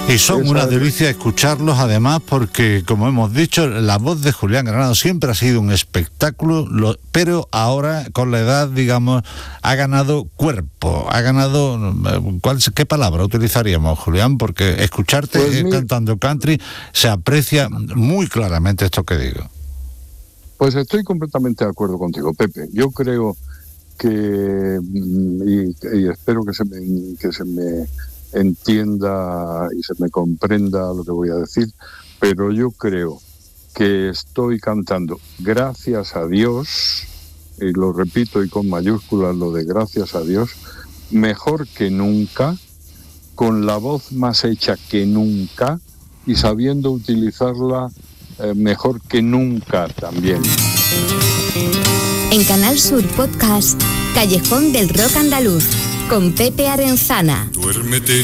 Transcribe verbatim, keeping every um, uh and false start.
Y son Esa una es... delicia escucharlos, además, porque, como hemos dicho, la voz de Julián Granado siempre ha sido un espectáculo, lo, pero ahora, con la edad, digamos, ha ganado cuerpo, ha ganado... ¿cuál, ¿Qué palabra utilizaríamos, Julián? Porque escucharte pues eh, mi... cantando country se aprecia muy claramente esto que digo. Pues estoy completamente de acuerdo contigo, Pepe. Yo creo que, y, y espero que se me... Que se me entienda y se me comprenda lo que voy a decir, pero yo creo que estoy cantando gracias a Dios, y lo repito y con mayúsculas lo de gracias a Dios, mejor que nunca, con la voz más hecha que nunca y sabiendo utilizarla eh, mejor que nunca también. En Canal Sur Podcast, Callejón del Rock Andaluz, con Pepe Arenzana. Duérmete.